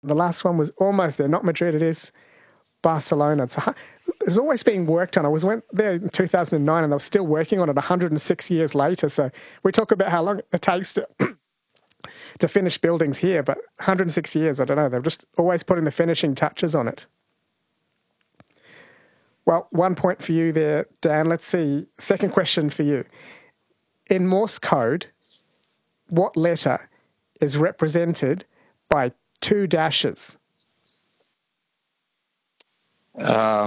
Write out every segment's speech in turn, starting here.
The last one was almost there. Not Madrid, it is Barcelona. It's always being worked on. Went there in 2009 and they were still working on it 106 years later. So we talk about how long it takes to finish buildings here, but 106 years, I don't know. They're just always putting the finishing touches on it. Well, 1 point for you there, Dan. Let's see. Second question for you. In Morse code, what letter is represented by 2 dashes? I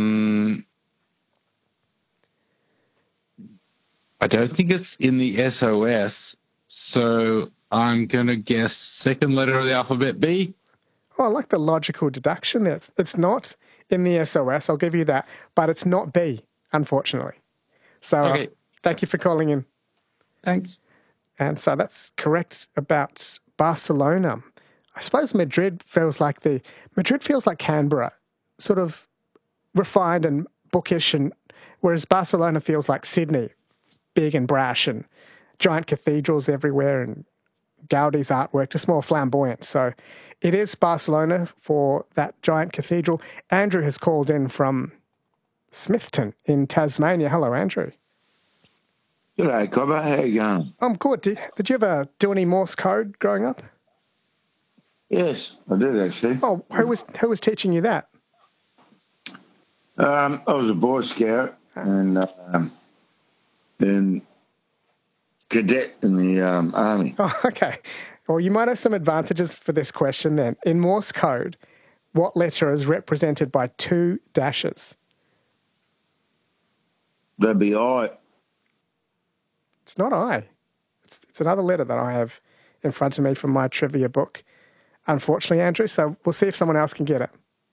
don't think it's in the SOS, so I'm going to guess second letter of the alphabet, B. Oh, I like the logical deduction there. It's not in the SOS, I'll give you that, but it's not B, unfortunately. So Okay. Thank you for calling in. Thanks. And so that's correct about Barcelona. I suppose Madrid feels like Canberra, sort of refined and bookish, and whereas Barcelona feels like Sydney, big and brash and giant cathedrals everywhere and Gaudi's artwork, just more flamboyant. So it is Barcelona for that giant cathedral. Andrew has called in from Smithton in Tasmania. Hello, Andrew. G'day, Cobber. How you going? I'm good. Did you ever do any Morse code growing up? Yes, I did actually. Oh, who was teaching you that? I was a Boy Scout and cadet in the Army. Oh, okay. Well, you might have some advantages for this question then. In Morse code, what letter is represented by 2 dashes? That'd be I. It's not I. It's another letter that I have in front of me from my trivia book, unfortunately, Andrew. So we'll see if someone else can get it.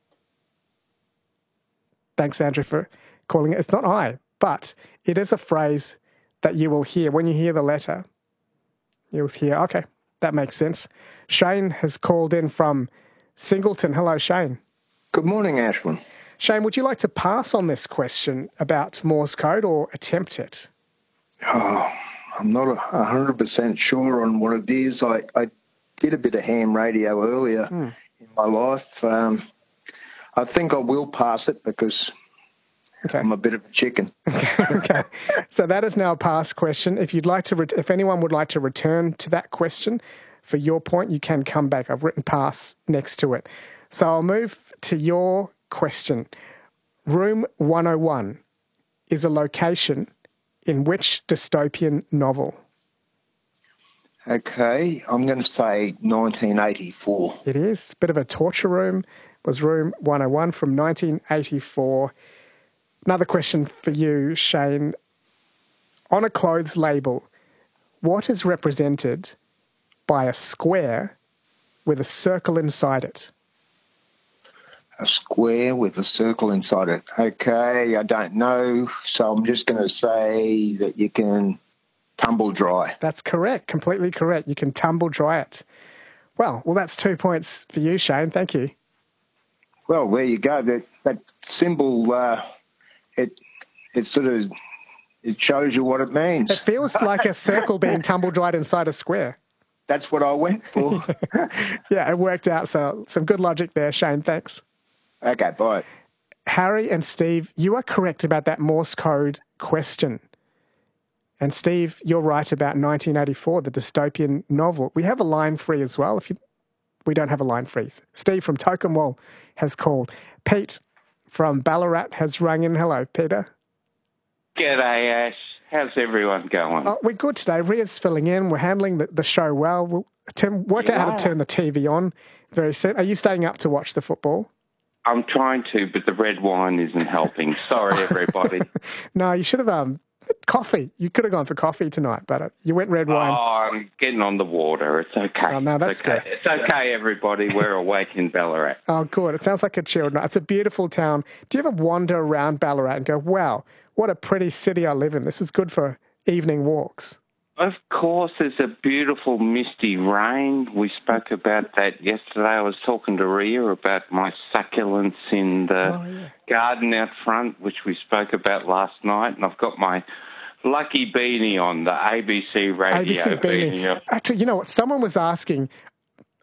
Thanks, Andrew, for calling it. It's not I, but it is a phrase that you will hear. When you hear the letter, you'll hear, okay, that makes sense. Shane has called in from Singleton. Hello, Shane. Good morning, Ashwin. Shane, would you like to pass on this question about Morse code or attempt it? Oh, I'm not 100% sure on what it is. I did a bit of ham radio earlier in my life. I think I will pass it because I'm a bit of a chicken. Okay. So that is now a pass question. If you'd like to, if anyone would like to return to that question for your point, you can come back. I've written pass next to it. So I'll move to your question. Room 101 is a location in which dystopian novel? Okay, I'm going to say 1984. It is. A bit of a torture room. It was Room 101 from 1984. Another question for you, Shane. On a clothes label, what is represented by a square with a circle inside it? A square with a circle inside it. Okay, I don't know, so I'm just going to say that you can tumble dry. That's correct, completely correct. You can tumble dry it. Well, that's 2 points for you, Shane. Thank you. Well, there you go. That symbol, it sort of it shows you what it means. It feels like a circle being tumble dried inside a square. That's what I went for. Yeah, it worked out. So some good logic there, Shane. Thanks. Okay, bye. Harry and Steve, you are correct about that Morse code question. And Steve, you're right about 1984, the dystopian novel. We have a line free as well. We don't have a line free. Steve from Tokemwell has called. Pete from Ballarat has rung in. Hello, Peter. G'day, Ash. How's everyone going? We're good today. Ria's filling in. We're handling the show well. We'll work out how to turn the TV on very soon. Are you staying up to watch the football? I'm trying to, but the red wine isn't helping. Sorry, everybody. No, you should have coffee. You could have gone for coffee tonight, but you went red wine. Oh, I'm getting on the water. It's okay. Oh, no, that's good. It's okay, everybody. We're awake in Ballarat. Oh, good. It sounds like a chilled night. It's a beautiful town. Do you ever wander around Ballarat and go, wow, what a pretty city I live in. This is good for evening walks. Of course, there's a beautiful misty rain. We spoke about that yesterday. I was talking to Ria about my succulents in the garden out front, which we spoke about last night. And I've got my lucky beanie on, the ABC radio ABC beanie. Actually, you know what? Someone was asking,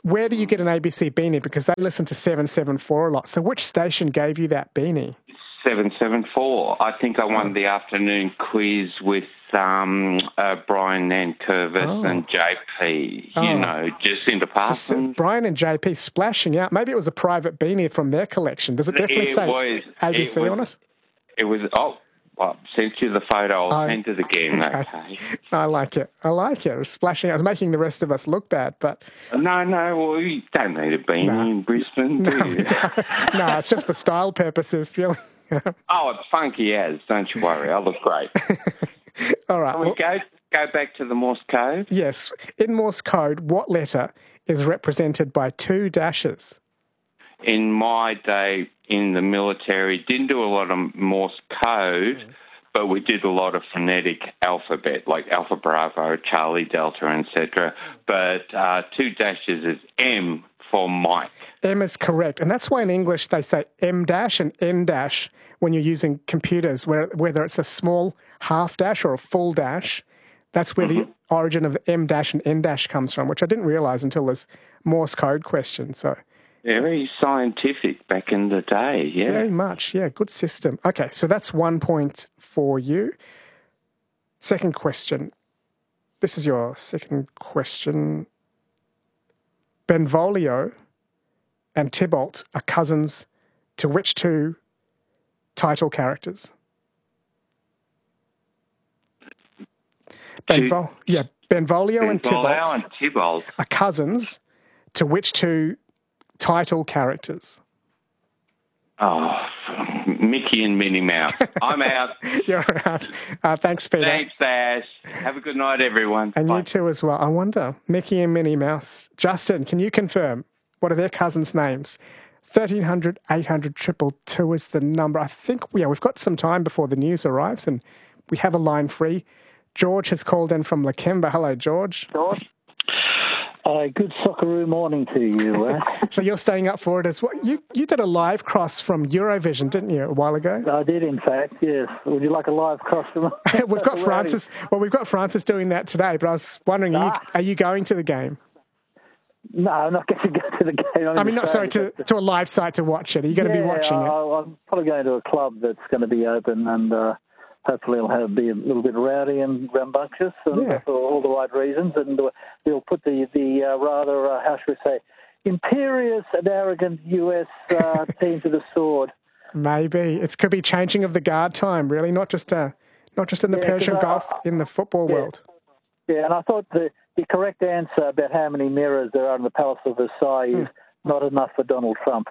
where do you get an ABC beanie? Because they listen to 774 a lot. So which station gave you that beanie? 774. I think I won the afternoon quiz with Brian Nankervis and JP. You know, Jacinta Parsons. Brian and JP splashing out. Maybe it was a private beanie from their collection. Does it definitely say ABC on it? It was. Oh, I sent you the photo. I'll send it again. Okay. I like it. It was splashing out. It was making the rest of us look bad, but... No, well, you don't need a beanie in Brisbane, do you? No, it's just for style purposes, really. Oh, it's funky as. Don't you worry. I look great. All right. Can we go back to the Morse code? Yes. In Morse code, what letter is represented by 2 dashes? In my day in the military, didn't do a lot of Morse code, but we did a lot of phonetic alphabet, like Alpha Bravo, Charlie Delta, etc. But 2 dashes is M for Mike. M is correct. And that's why in English they say M dash and N dash when you're using computers, whether it's a small half dash or a full dash. That's where the origin of M dash and N dash comes from, which I didn't realise until this Morse code question. So very scientific back in the day, yeah. Very much, yeah. Good system. Okay, so that's 1 point for you. Second question. This is your second question. Benvolio and Tybalt are cousins to which 2 title characters? Benvolio and Tybalt are cousins to which 2 title characters? Oh, Mickey and Minnie Mouse. I'm out. You're out. Thanks, Peter. Thanks, Ash. Have a good night, everyone. And Bye. You too as well. I wonder, Mickey and Minnie Mouse. Justin, can you confirm what are their cousins' names? 1300 800 222 is the number. I think we've got some time before the news arrives and we have a line free. George has called in from Lakemba. Hello, George. Good Socceroo morning to you. So you're staying up for it as well. You did a live cross from Eurovision, didn't you, a while ago? I did, in fact, yes. Would you like a live cross from We've got Francis. Well, we've got Francis doing that today, but I was wondering, are you going to the game? No, I'm not going to go to the game. To a live site to watch it. Are you going to be watching it? I'm probably going to a club that's going to be open and hopefully it'll be a little bit rowdy and rambunctious and for all the right reasons. And we'll put the rather, how should we say, imperious and arrogant US team to the sword. Maybe. It could be changing of the guard time, really, not just in the Persian Gulf, in the football world. Yeah, and I thought the correct answer about how many mirrors there are in the Palace of Versailles is not enough for Donald Trump.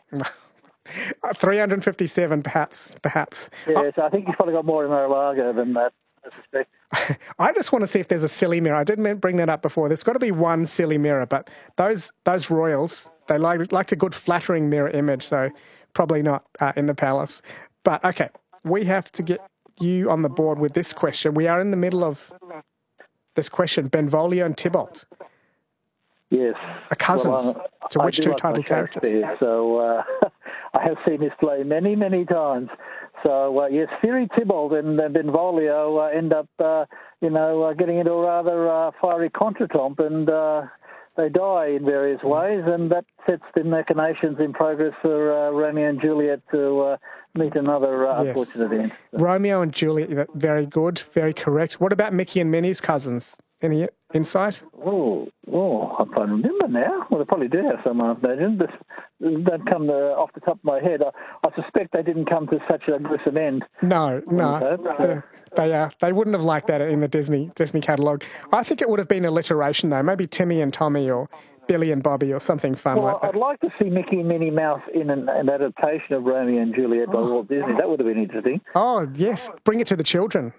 357, perhaps. Yeah, so I think he's probably got more in Mar-a-Lago than that, I suspect. I just want to see if there's a silly mirror. I didn't bring that up before. There's got to be one silly mirror, but those royals, they like a good flattering mirror image, so probably not in the palace. But, okay, we have to get you on the board with this question. We are in the middle of this question, Benvolio and Tybalt. Yes. Are cousins to which 2 title characters? So I have seen this play many, many times. So, yes, Fury Tybalt and Benvolio end up, getting into a rather fiery contretemps and they die in various ways, and that sets the machinations in progress for Romeo and Juliet to meet another unfortunate end. Romeo and Juliet, very good, very correct. What about Mickey and Minnie's cousins? Any insight? Oh, I can't remember now. Well, they probably do have some, I imagine. But don't come off the top of my head. I suspect they didn't come to such a gruesome end. No. They wouldn't have liked that in the Disney catalogue. I think it would have been alliteration, though. Maybe Timmy and Tommy or Billy and Bobby or something fun like that. I'd like to see Mickey and Minnie Mouse in an adaptation of Romeo and Juliet by Walt Disney. That would have been interesting. Oh, yes. Bring it to the children.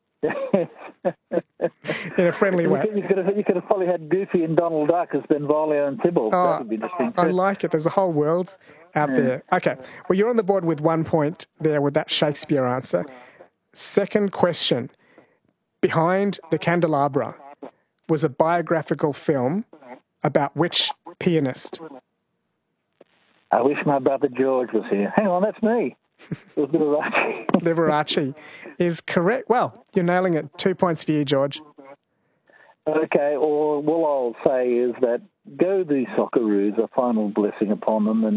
In a friendly way. You could have probably had Goofy and Donald Duck as Benvolio and Tybalt. That would be interesting too. I like it. There's a whole world out there. Okay. Well, you're on the board with 1 point there with that Shakespeare answer. Second question. Behind the Candelabra was a biographical film about which pianist? I wish my brother George was here. Hang on, that's me. It was Liberace. Liberace is correct. Well, you're nailing it. 2 points for you, George. Okay, or all I'll say is that go the Socceroos, a final blessing upon them,